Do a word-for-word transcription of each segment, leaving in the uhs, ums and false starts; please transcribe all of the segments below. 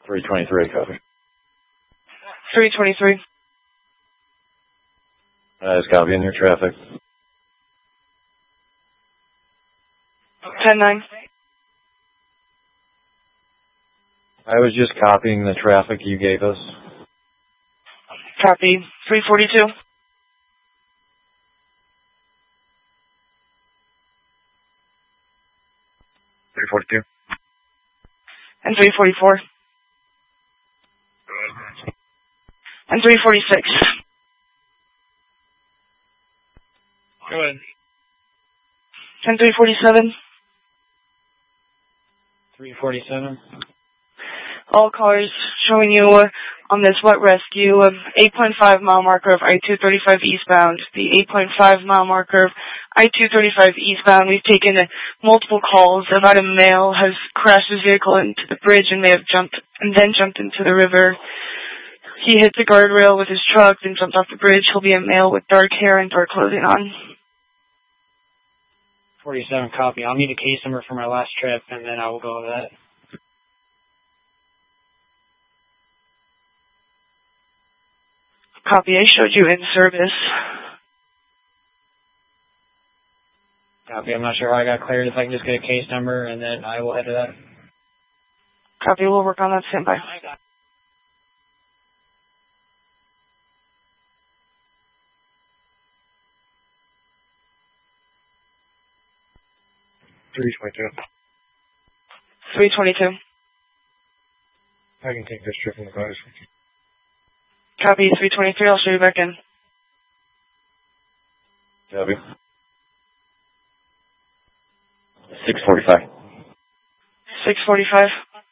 three twenty-three, copy. three twenty-three. That is copying your traffic. ten nine. I was just copying the traffic you gave us. Copy. three forty-two. three forty-two. And three forty-four. And three forty-six. Go ahead. And three forty-seven. three forty-seven. All cars showing you uh, on this wet rescue, um, eight point five mile marker of I two thirty-five eastbound. The eight point five mile marker of I two thirty-five eastbound. We've taken uh, multiple calls about a male has crashed his vehicle into the bridge and may have jumped and then jumped into the river. He hit the guardrail with his truck and jumped off the bridge. He'll be a male with dark hair and dark clothing on. forty-seven copy. I'll need a case number for my last trip, and then I will go over that. Copy. I showed you in service. Copy. I'm not sure how I got cleared. If I can just get a case number, and then I will head to that. Copy. We'll work on that. Stand by. three twenty-two. three twenty-two. I can take this trip in the cars. Copy. three twenty-three. I'll show you back in. Copy. six forty-five. six forty-five.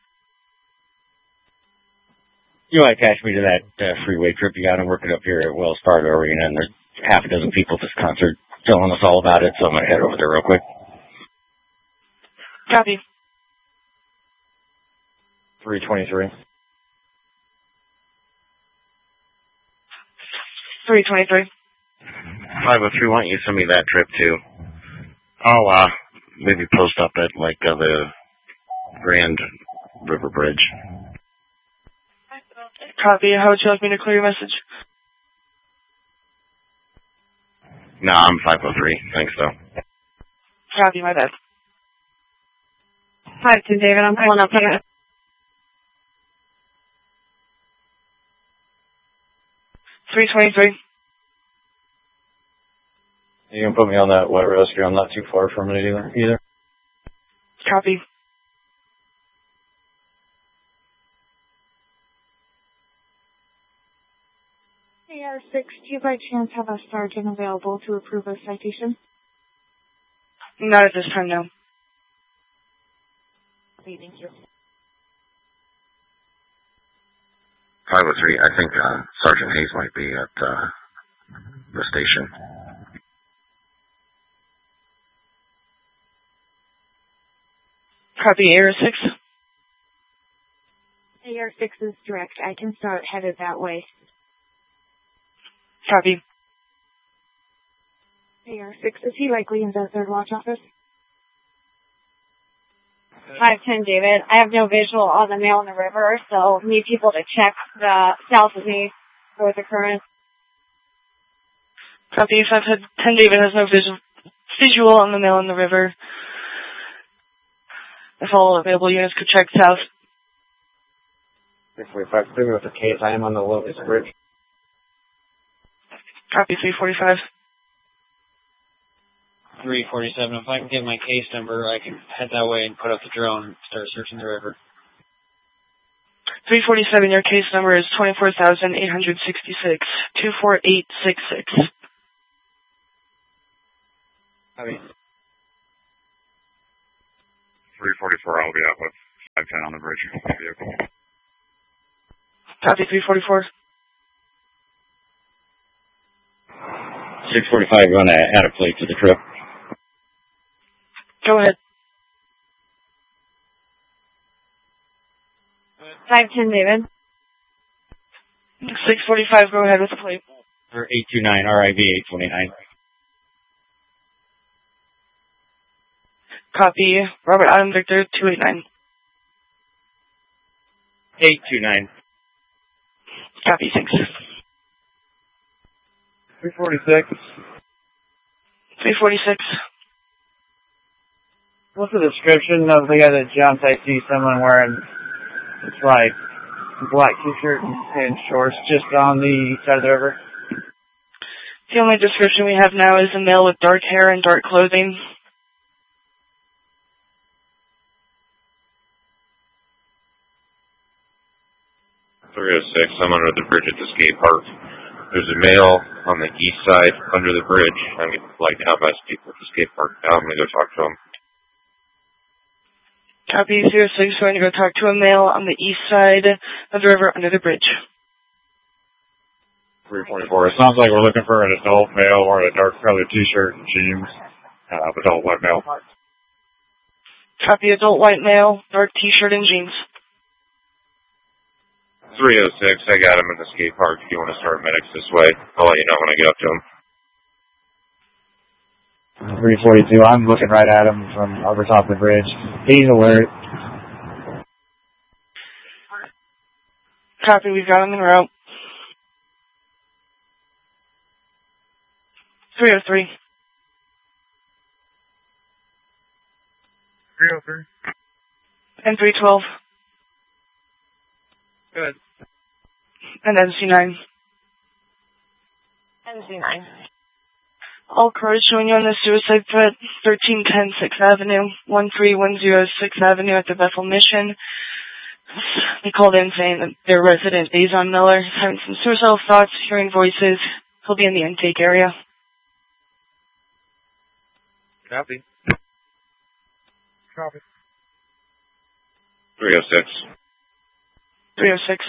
You might catch me to that uh, freeway trip you got. I'm working up here at Wells Fargo Arena, and there's half a dozen people at this concert telling us all about it, so I'm going to head over there real quick. Copy. three twenty-three. three twenty-three. five oh three, why don't you send me that trip, too? I'll, uh, maybe post up at, like, uh, the Grand River Bridge. Copy. How would you like me to clear your message? No, I'm five oh three. Thanks, though. Copy. My bad. Hi, it's David. I'm pulling up here. three twenty-three. You can put me on that wet rescue. I'm not too far from it either. either. Copy. A R six, do you by chance have a sergeant available to approve a citation? Not at this time, no. Okay, thank you. five oh three, I think uh, Sergeant Hayes might be at uh, the station. Copy. A R six. A R six is direct. I can start headed that way. Copy. A R six, is he likely in the third watch office? five ten David. I have no visual on the male in the river, so need people to check the south of me for the current. Copy. five ten David has no visual visual on the male in the river. If all available units could check south. three forty-five, clear me with the case. I am on the Locust Bridge. Copy. three forty-five. three forty-seven. If I can get my case number, I can head that way and put up the drone and start searching the river. three forty-seven, your case number is twenty-four thousand eight hundred sixty-six, two four eight six six. Copy. three forty-four, I'll be out with five ten on the bridge vehicle. Copy. three forty-four. six forty-five, going to add a plate to the trip. Go ahead. five ten David. six forty-five, go ahead with the plate. Or eight two nine, R I V eight twenty-nine. Copy. Robert Adam Victor two eight nine. eight two nine. Copy, thanks. three forty-six. three forty-six. What's the description of the guy that jumped? I see someone wearing, it's like, black t-shirt and shorts just on the side of the river. The only description we have now is a male with dark hair and dark clothing. three oh six, I'm under the bridge at the skate park. There's a male on the east side under the bridge. I'm like down by people at the skate park. Now I'm going to go talk to him. Copy, zero six, going to go talk to a male on the east side of the river under the bridge. three forty-four, it sounds like we're looking for an adult male wearing a dark colored t-shirt and jeans. Uh, adult white male. Copy, adult white male, dark t-shirt and jeans. three oh six, I got him in the skate park. If you want to start medics this way, I'll let you know when I get up to him. three forty-two, I'm looking right at him from over top of the bridge. He's alert. Copy, we've got him en route. three oh three. three oh three. And three twelve. Good. And N C nine. N C nine. All cars showing you on the suicide threat, thirteen ten sixth Avenue, one three one zero sixth Avenue at the Bethel Mission. They called in saying that their resident, Azon Miller, is having some suicidal thoughts, hearing voices. He'll be in the intake area. Copy. Copy. three oh six. three oh six.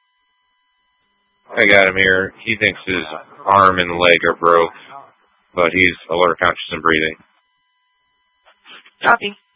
I got him here. He thinks his arm and leg are broke, but he's alert, conscious, and breathing. Copy.